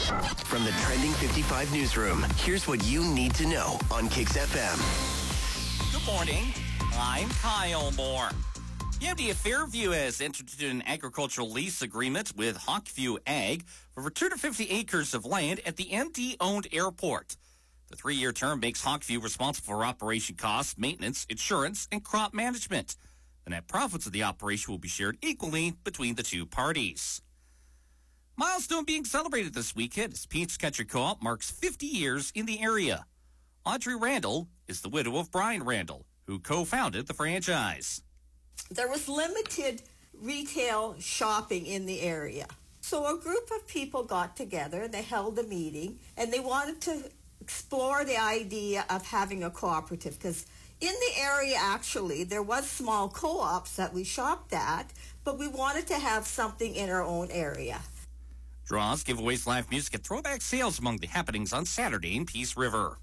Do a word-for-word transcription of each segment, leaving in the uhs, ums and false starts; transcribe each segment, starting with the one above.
From the Trending fifty-five newsroom, here's what you need to know on Kicks F M. Good morning. I'm Kyle Moore. The M D A Fairview has entered into an agricultural lease agreement with Hawkview Ag for over two hundred fifty acres of land at the M D-owned airport. The three-year term makes Hawkview responsible for operation costs, maintenance, insurance, and crop management. The net profits of the operation will be shared equally between the two parties. Milestone being celebrated this weekend as Peach Country Co-op marks fifty years in the area. Audrey Randall is the widow of Brian Randall, who co-founded the franchise. There was limited retail shopping in the area. So a group of people got together, they held a meeting, and they wanted to explore the idea of having a cooperative, because in the area, actually, there was small co-ops that we shopped at, but we wanted to have something in our own area. Draws, giveaways, live music, and throwback sales among the happenings on Saturday in Peace River.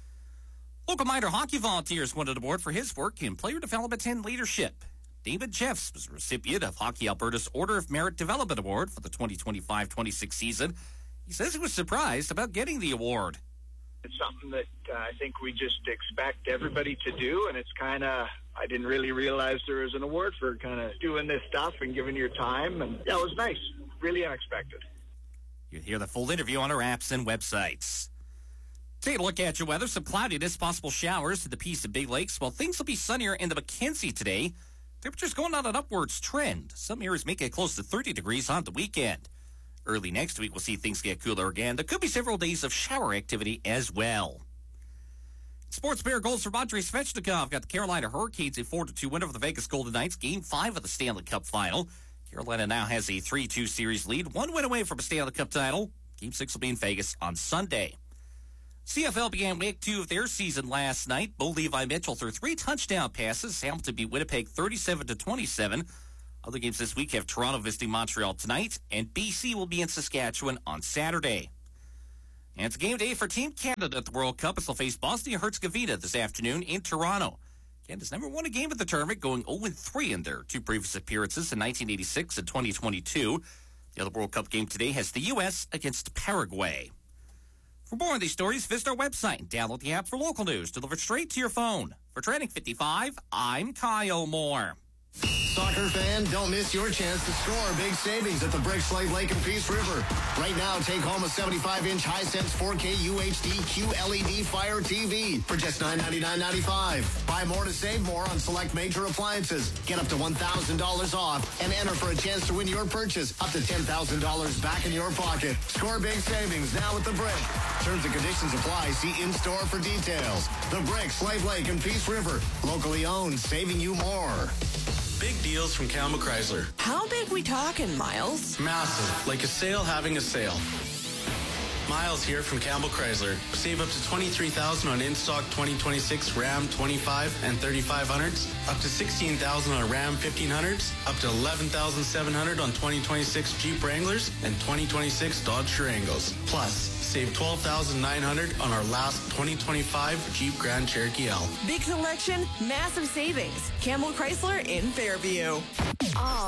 Local minor hockey volunteers won an award for his work in player development and leadership. David Jeffs was a recipient of Hockey Alberta's Order of Merit Development Award for the twenty twenty-five twenty-six season. He says he was surprised about getting the award. It's something that uh, I think we just expect everybody to do, and it's kind of, I didn't really realize there was an award for kind of doing this stuff and giving your time, and yeah, it was nice. Really unexpected. You'll hear the full interview on our apps and websites. Take a look at your weather. Some cloudiness, possible showers to the Peace and Big Lakes, while things will be sunnier in the Mackenzie today. Temperatures going on an upwards trend. Some areas make it close to thirty degrees on the weekend. Early next week, we'll see things get cooler again. There could be several days of shower activity as well. Sports Bear goals from Andrei Svechnikov got the Carolina Hurricanes a four to two win over the Vegas Golden Knights, Game five of the Stanley Cup Final. Carolina now has a three two series lead, one win away from a Stanley Cup title. Game six will be in Vegas on Sunday. C F L began week two of their season last night. Bo Levi Mitchell threw three touchdown passes. Hamilton beat Winnipeg thirty-seven to twenty-seven. Other games this week have Toronto visiting Montreal tonight, and B C will be in Saskatchewan on Saturday. And it's game day for Team Canada at the World Cup as they'll face Bosnia-Herzegovina this afternoon in Toronto. Canada's never won a game at the tournament, going oh and three in their two previous appearances in nineteen eighty-six and twenty twenty-two. The other World Cup game today has the U S against Paraguay. For more on these stories, visit our website and download the app for local news delivered straight to your phone. For Trending fifty-five, I'm Kyle Moore. Soccer fan, don't miss your chance to score big savings at the Brick, Slave Lake, and Peace River. Right now, take home a seventy-five inch Hisense four K U H D Q L E D Fire T V for just nine ninety-nine ninety-five. Buy more to save more on select major appliances. Get up to one thousand dollars off and enter for a chance to win your purchase. Up to ten thousand dollars back in your pocket. Score big savings now at the Brick. Terms and conditions apply. See in-store for details. The Brick, Slave Lake, and Peace River. Locally owned, saving you more. Big deals from Campbell Chrysler. How big we talking, Miles? Massive, like a sale having a sale. Miles here from Campbell Chrysler. Save up to twenty-three thousand dollars on in-stock twenty twenty-six Ram twenty-five and thirty-five hundreds, up to sixteen thousand dollars on Ram fifteen hundreds, up to eleven thousand seven hundred dollars on twenty twenty-six Jeep Wranglers and twenty twenty-six Dodge Durangos. Plus, save twelve thousand nine hundred dollars on our last twenty twenty-five Jeep Grand Cherokee L. Big selection, massive savings. Campbell Chrysler in Fairview. All